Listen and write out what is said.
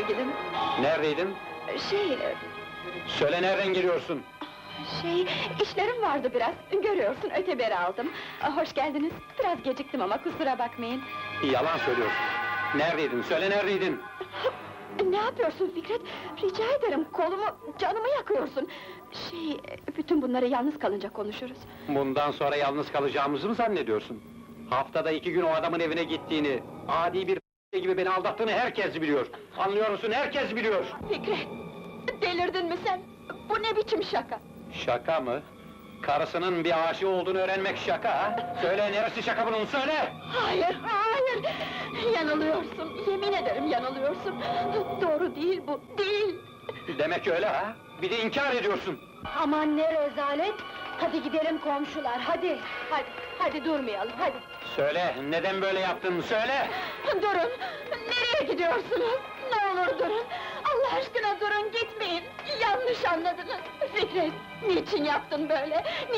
sevgilim. Neredeydin? Şey, Söyle, nereden geliyorsun? işlerim vardı biraz. Görüyorsun, öteberi aldım. Hoş geldiniz. Biraz geciktim ama kusura bakmayın. Yalan söylüyorsun. Neredeydin? Söyle, neredeydin? Ne yapıyorsun Fikret? Rica ederim, kolumu, canımı yakıyorsun. Bütün bunları yalnız kalınca konuşuruz. Bundan sonra yalnız kalacağımızı mı zannediyorsun? Haftada 2 gün o adamın evine gittiğini, adi bir gibi beni aldattığını herkes biliyor. Anlıyor musun? Herkes biliyor! Fikret, delirdin mi sen? Bu ne biçim şaka? Şaka mı? Karısının bir aşığı olduğunu öğrenmek şaka ha? Söyle, neresi şaka bunun, söyle! Hayır, hayır! Yanılıyorsun, yemin ederim yanılıyorsun! Doğru değil bu, değil! Demek öyle ha? Bir de inkar ediyorsun! Aman ne rezalet! Hadi gidelim komşular, hadi! Hadi durmayalım, hadi! Söyle, neden böyle yaptın, söyle! Durun! Nereye gidiyorsunuz? Ne olur durun! Allah aşkına durun, gitmeyin! Yanlış anladınız! Fikret, niçin yaptın böyle?